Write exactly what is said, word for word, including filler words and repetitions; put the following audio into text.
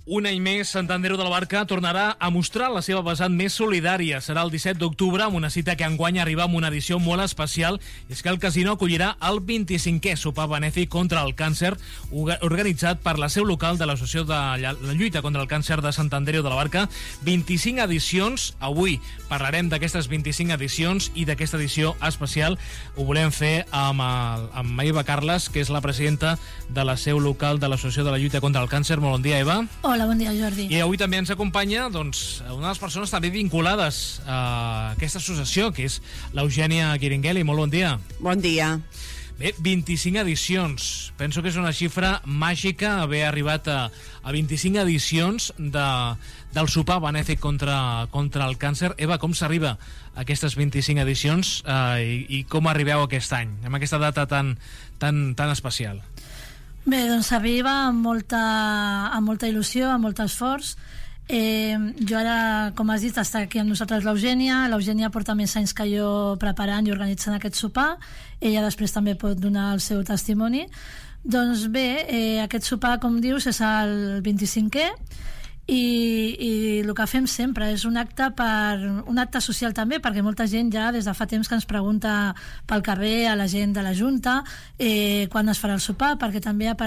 Un any més, Sant Andreu de la Barca tornarà a mostrar la seva vessant més solidària. Serà el disset d'octubre, amb una cita que enguany arriba amb una edició molt especial, i és que el casino acollirà el vint-i-cinquè sopar benèfic contra el càncer, organitzat per la seu local de l'Associació de la Lluita contra el Càncer de Sant Andreu de la Barca. vint-i-cinc edicions. Avui parlarem d'aquestes vint-i-cinc edicions i d'aquesta edició especial. Ho volem fer amb, el, amb Eva Carles, que és la presidenta de la seu local de l'Associació de la Lluita contra el Càncer. Molt bon dia, Eva. Hola, bon dia, Jordi. I avui també ens acompanya doncs, una de les persones també vinculades a aquesta associació, que és l'Eugènia Quiringueli. Molt bon dia. Bon dia. Bé, vint-i-cinc edicions. Penso que és una xifra màgica haver arribat a, a vint-i-cinc edicions de, del sopar benèfic contra, contra el càncer. Eva, com s'arriba a aquestes vint-i-cinc edicions eh, i, i com arribeu aquest any, amb aquesta data tan, tan, tan especial? Bé, doncs arriba amb molta, amb molta il·lusió, amb molt esforç. Eh, jo ara, com has dit, està aquí amb nosaltres l'Eugènia. L'Eugènia porta més anys que jo preparant i organitzant aquest sopar. Ella després també pot donar el seu testimoni. Doncs bé, eh, aquest sopar, com dius, és el vint-i-cinquè, i, i el que fem sempre és un acte per un acte social també, perquè molta gent ja des de fa temps que ens pregunta pel carrer a la gent de la Junta eh, quan es farà el sopar, perquè també a part